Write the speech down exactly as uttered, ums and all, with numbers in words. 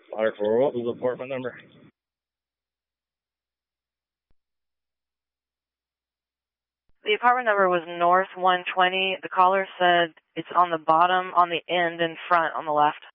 Water four, what was the apartment number? The apartment number was North one twenty. The caller said it's on the bottom, on the end in front, on the left.